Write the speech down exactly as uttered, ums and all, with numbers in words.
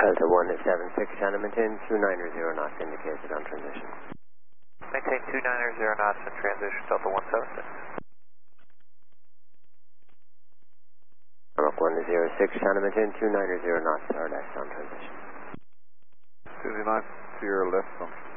Delta one seven six, China maintain two nine zero knots indicated on transition. Maintain two nine zero knots in transition, Delta one seven six. Rock one zero six, China maintain two nine zero knots, R dash on transition. Susie nine to your left, function.